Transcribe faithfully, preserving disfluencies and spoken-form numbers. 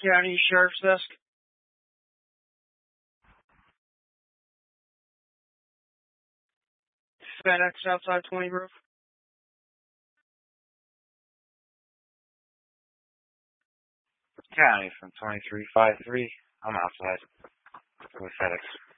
County Sheriff's Desk. FedEx outside twenty Grove. County from twenty-three five three. I'm outside with FedEx.